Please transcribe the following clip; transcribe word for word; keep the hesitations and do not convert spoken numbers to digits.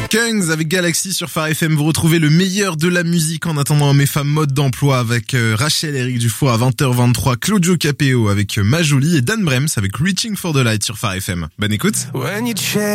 Kungs avec Galaxy sur Phare F M. Vous retrouvez le meilleur de la musique en attendant Mes femmes mode d'emploi avec euh, Rachel et Eric Dufour à vingt heures vingt-trois, Claudio Capéo avec euh, Majolie et Dan Brems avec Reaching for the Light sur Phare F M. Bonne écoute.